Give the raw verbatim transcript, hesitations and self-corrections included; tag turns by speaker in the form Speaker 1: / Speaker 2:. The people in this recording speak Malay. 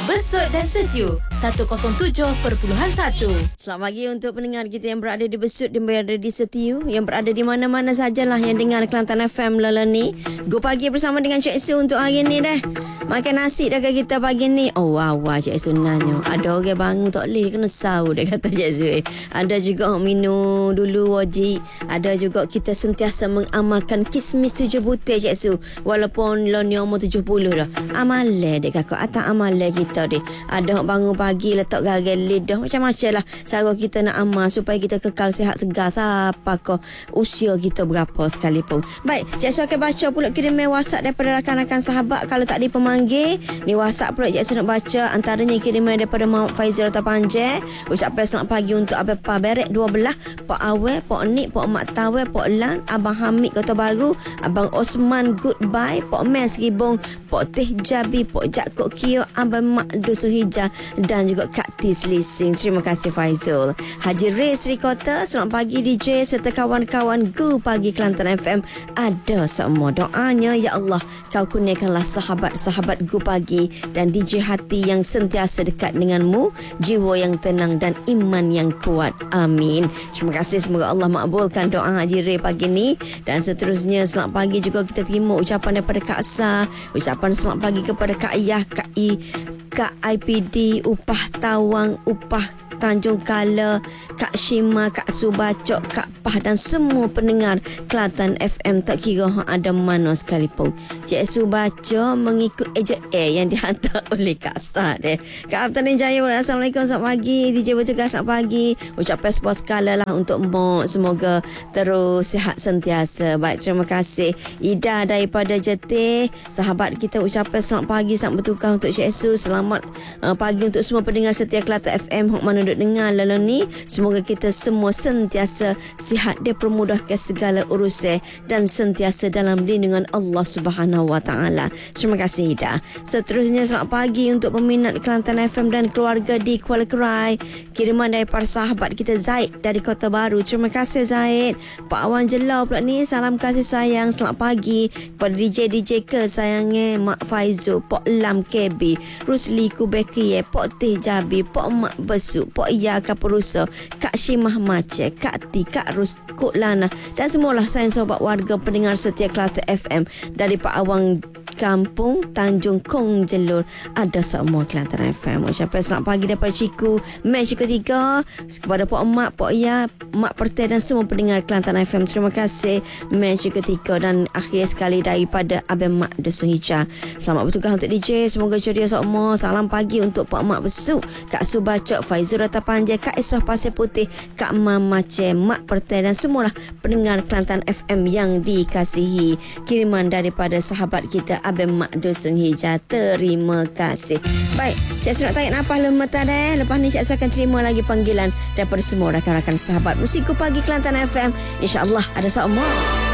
Speaker 1: Besut dan Setiu seratus tujuh perpuluhan satu.
Speaker 2: Selamat pagi untuk pendengar kita yang berada di Besut dan berada di Setiu, yang berada di mana-mana sajalah yang dengar Kelantan F M Lala ni. Go pagi bersama dengan Cik Su untuk hari ni dah. Makan nasi dah ke kita pagi ni? Oh wah wah Cik Su nanya. Ada orang bangun tak boleh kena sahur dah kata Cik Su. Ada juga minum dulu wajib. Ada juga kita sentiasa mengamalkan kismis tujuh butir Cik Su. Walaupun lo ni umur tujuh puluh dah. Amalan dek kakak. Atas amalan kita dek. Ada bangun pagi letak gagal lidah macam-macam lah cara kita nak amal supaya kita kekal sihat segar siapakah usia kita berapa sekalipun. Baik, Cik Su akan baca pula kiriman WhatsApp daripada rakan-rakan sahabat. Kalau tak dipemanggil ni WhatsApp pula Cik Su nak baca, antaranya kiriman daripada Muhammad Faizal Rata Panjang. Ucapan selamat pagi untuk Abang Pa Berek dua belas, Pak Awel, Pak Nik, Pak Mak Tawel, Pak Lan, Abang Hamid Kota Baru, Abang Osman Goodbye, Pak Mes Ribong, Pak Teh Jabi, Pak Jakuk Kio, Abang Mak Dusun Hijau dan juga Kak Tis Lising. Terima kasih Faizul. Haji Ray Sri Kota, selamat pagi D J serta kawan-kawan Go Pagi Kelantan F M. Ada semua doanya, ya Allah kau kurniakanlah sahabat-sahabat Go Pagi dan D J hati yang sentiasa dekat denganmu, jiwa yang tenang dan iman yang kuat. Amin. Terima kasih, semoga Allah makbulkan doa Haji Ray pagi ni. Dan seterusnya selamat pagi juga kita terima ucapan daripada Kak Sa. Ucapan selamat pagi kepada Kak Yah, Kak I, Kak I P D, Upah Tawang, Upah Tanjung Kala, Kak Shima, Kak Subacok, Kak Pah dan semua pendengar Kelantan F M tak kira ada mana sekalipun. Cik Subaca mengikut eja air yang dihantar oleh Kak Sad. Eh. Kak Abtanin Jaya, Assalamualaikum, selamat pagi. D J bertugas selamat pagi. Ucapan sebuah skala lah untuk Mbok. Semoga terus sihat sentiasa. Baik, terima kasih. Ida daripada Jetih, sahabat kita ucapan selamat pagi, selamat bertukar untuk Cik Su. Selamat uh, pagi untuk semua pendengar setia Kelantan F M. Hok mana dengar lalu ni, semoga kita semua sentiasa sihat, dipermudahkan segala urusan dan sentiasa dalam lindungan Allah Subhanahu Wa Taala. Terima kasih Ida. Seterusnya selamat pagi untuk peminat Kelantan F M dan keluarga di Kuala Kerai. Kiriman daripada sahabat kita Zaid dari Kota Baru. Terima kasih Zaid. Pak Awan Jelau pula ni, salam kasih sayang selamat pagi kepada D J D J kesayangnya Mak Faizul, Pak Lam K B, Rusli Kubeki, Pak Teh Jabi, Pak Mak Besuk, Pak Iya Kapurusa, Kak Shimah Mace, Kak Ti, Kak Rus, Kok Lana dan semualah sayang sobat warga pendengar setia Kelantan F M dari Pak Awang Kampung Tanjung Kong Jelur. Ada semua Kelantan F M. Ucapan selamat pagi daripada Ciku, match ketiga kepada Pak Mak, Pak Iya, Mak Pertai dan semua pendengar Kelantan F M. Terima kasih. Match ketiga dan akhir sekali daripada Abang Mak Dusun Hijau. Selamat bertugas untuk D J, semoga ceria semua. Salam pagi untuk Pak Mak Besuk, Kak Subacok, Faizul Rata Panjang, Kak Esah Pasir Putih, Kak Mama Cem, Mak Pertai dan semualah pendengar Kelantan F M yang dikasihi. Kiriman daripada sahabat kita Abang Mak Dusun Hijau. Terima kasih. Baik, Cik Su nak tanya apa lemata dah. Lepas ni Cik Su akan terima lagi panggilan daripada semua rakan-rakan sahabat Musik Pagi Kelantan F M. InsyaAllah ada sama.